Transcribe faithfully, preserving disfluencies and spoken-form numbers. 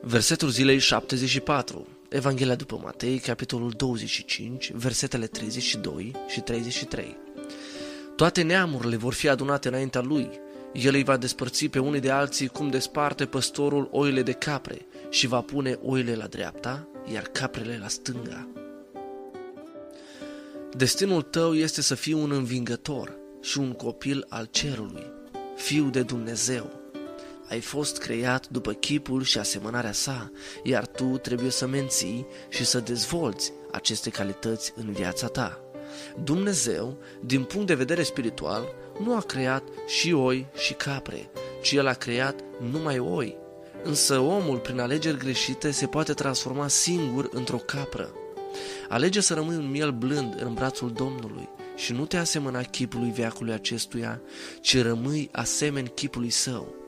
Versetul zilei șaptezeci și patru. Evanghelia după Matei, capitolul douăzeci și cinci, versetele treizeci și doi și treizeci și trei. Toate neamurile vor fi adunate înaintea lui. El îi va despărți pe unii de alții cum desparte păstorul oile de capre și va pune oile la dreapta, iar caprele la stânga. Destinul tău este să fii un învingător și un copil al cerului, fiu de Dumnezeu. Ai fost creat după chipul și asemănarea sa, iar tu trebuie să menții și să dezvolți aceste calități în viața ta. Dumnezeu, din punct de vedere spiritual, nu a creat și oi și capre, ci El a creat numai oi. Însă omul, prin alegeri greșite, se poate transforma singur într-o capră. Alege să rămâi un miel blând în brațul Domnului și nu te asemăna chipului veacului acestuia, ci rămâi asemeni chipului său.